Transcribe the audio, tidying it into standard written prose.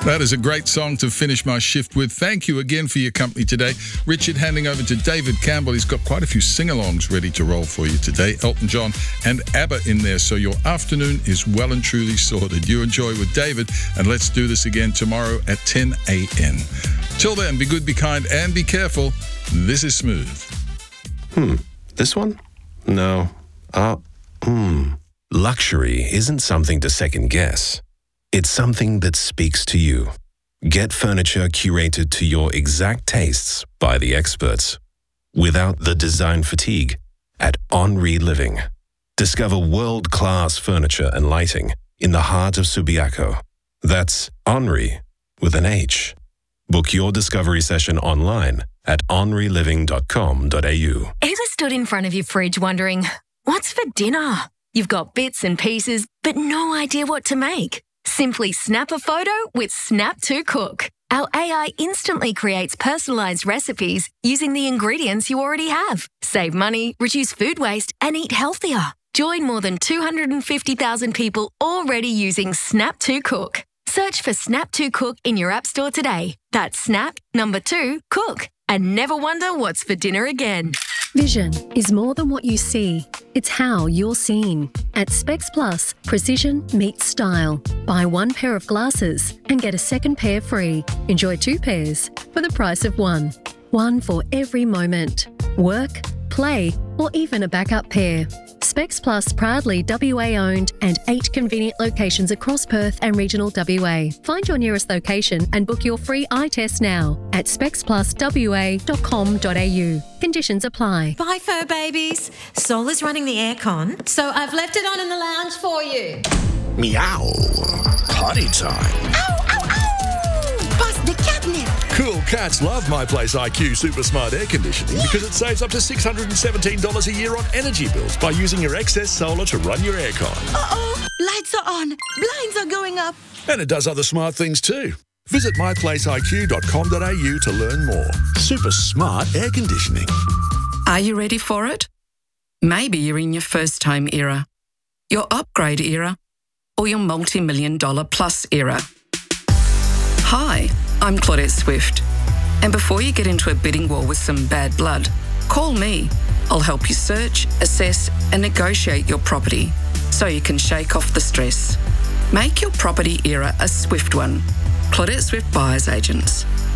That is a great song to finish my shift with. Thank you again for your company today. Richard, handing over to David Campbell. He's got quite a few sing-alongs ready to roll for you today. Elton John and ABBA in there, so your afternoon is well and truly sorted. You enjoy with David, and let's do this again tomorrow at 10 a.m. Till then, be good, be kind, and be careful. This is Smooth. This one? No. Luxury isn't something to second guess. It's something that speaks to you. Get furniture curated to your exact tastes by the experts, without the design fatigue, at Henri Living. Discover world-class furniture and lighting in the heart of Subiaco. That's Henri with an H. Book your discovery session online at henriliving.com.au. Ever stood in front of your fridge wondering, what's for dinner? You've got bits and pieces, but no idea what to make. Simply snap a photo with Snap to Cook. Our AI instantly creates personalised recipes using the ingredients you already have. Save money, reduce food waste, and eat healthier. Join more than 250,000 people already using Snap to Cook. Search for Snap to Cook in your app store today. That's Snap, 2, Cook. And never wonder what's for dinner again. Vision is more than what you see. It's how you're seen. At Specs Plus, precision meets style. Buy one pair of glasses and get a second pair free. Enjoy 2 pairs for the price of one. One for every moment. Work, play, or even a backup pair. Specs Plus proudly WA-owned and 8 convenient locations across Perth and regional WA. Find your nearest location and book your free eye test now at specspluswa.com.au. Conditions apply. Bye, fur babies. Sol is running the aircon, so I've left it on in the lounge for you. Meow. Potty time. Ow, ow, ow! Pass the catnip. Cool cats love My Place IQ Super Smart Air Conditioning because it saves up to $617 a year on energy bills by using your excess solar to run your aircon. Uh-oh, lights are on, blinds are going up. And it does other smart things too. Visit myplaceiq.com.au to learn more. Super smart air conditioning. Are you ready for it? Maybe you're in your first home era, your upgrade era, or your multi-million-dollar plus era. Hi, I'm Claudette Swift. And before you get into a bidding war with some bad blood, call me. I'll help you search, assess, and negotiate your property so you can shake off the stress. Make your property era a swift one. Claudette Swift Buyers Agents.